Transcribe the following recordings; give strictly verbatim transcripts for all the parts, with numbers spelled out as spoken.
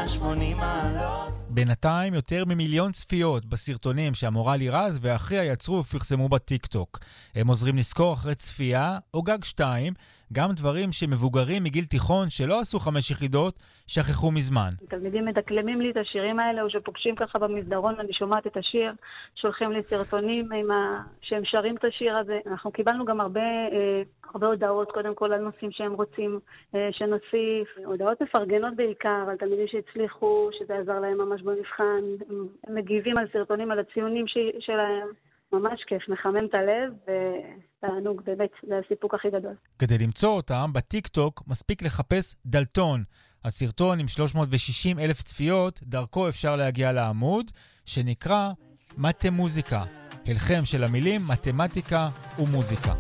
שמונים מעלות. בינתיים יותר ממיליון צפיות בסרטונים שהמורה לירז ואחיה יצרו ופרסמו בטיק-טוק. הם עוזרים לזכור אחרי צפייה, או גג שתיים, גם דברים שמבוגרים מגיל תיכון שלא עשו חמש יחידות, שכחו מזמן. תלמידים מדקלמים לי את השירים האלה, או שפוגשים ככה במסדרון, אני שומעת את השיר, שולחים לי סרטונים עם ה... שהם שרים את השיר הזה. אנחנו קיבלנו גם הרבה, אה, הרבה הודעות, קודם כל על נושאים שהם רוצים אה, שנוסיף. הודעות מפרגנות בעיקר, על תלמידים שהצליחו, שזה עזר להם ממש במבחן. הם מגיבים על סרטונים, על הציונים ש... שלהם. ממש כיף, מחמם את הלב ותענוג, באמת, זה הסיפוק הכי גדול. כדי למצוא אותם, בטיק-טוק מספיק לחפש דלתון. הסרטון עם שלוש מאות ושישים אלף צפיות, דרכו אפשר להגיע לעמוד, שנקרא מתמוזיקה. הלחם של המילים, מתמטיקה ומוזיקה.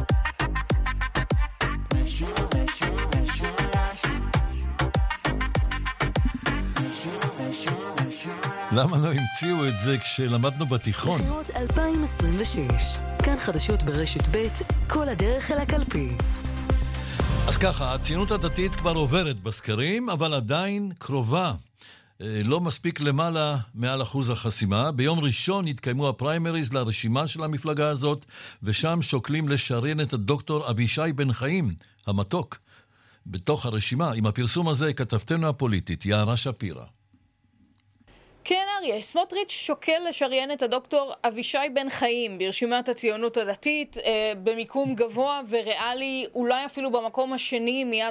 למה לא המציאו את זה כשלמדנו בתיכון? בחירות אלפיים עשרים ושש. כאן חדשות ברשת ב', כל הדרך אל הקלפי. אז ככה, הציונות הדתית כבר עוברת בסקרים, אבל עדיין קרובה. לא מספיק למעלה מעל אחוז החסימה. ביום ראשון התקיימו הפריימריז לרשימה של המפלגה הזאת, ושם שוקלים לשריין את הדוקטור אבישי בן חיים, המתוק, בתוך הרשימה. עם הפרסום הזה כתבתנו הפוליטית, יערה שפירא. כן, אריה, סמוטריץ' שוקל לשריין את הדוקטור אבישי בן חיים ברשימת הציונות הדתית, אה, במיקום גבוה וריאלי, אולי אפילו במקום השני מיד